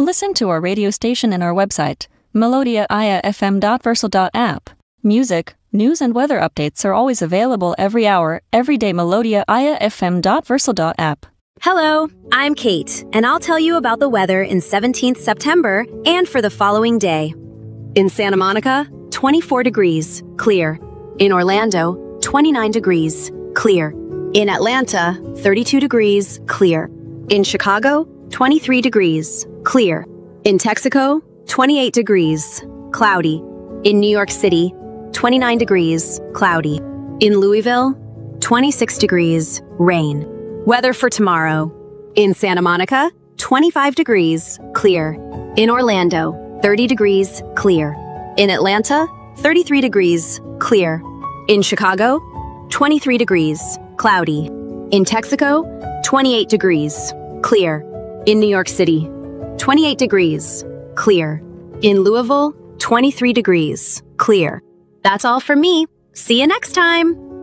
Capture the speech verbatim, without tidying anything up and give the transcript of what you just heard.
listen to our radio station and our website, melodia i a f m dot versal dot app. Music, news and weather updates are always available every hour, every day. melodia i a f m dot versal dot app. Hello, I'm Kate, and I'll tell you about the weather in seventeenth September and for the following day. In Santa Monica, twenty-four degrees, clear. In Orlando, twenty-nine degrees, clear. In Atlanta, thirty-two degrees, clear. In Chicago, twenty-three degrees, clear. In Texaco, twenty-eight degrees, cloudy. In New York City, twenty-nine degrees, cloudy. In Louisville, twenty-six degrees, rain. Weather for tomorrow. In Santa Monica, twenty-five degrees, clear. In Orlando, thirty degrees, clear. In Atlanta, thirty-three degrees, clear. In Chicago, twenty-three degrees, cloudy. In Texaco, twenty-eight degrees, clear. In New York City, twenty-eight degrees, clear. In Louisville, twenty-three degrees, clear. That's all from me. See you next time.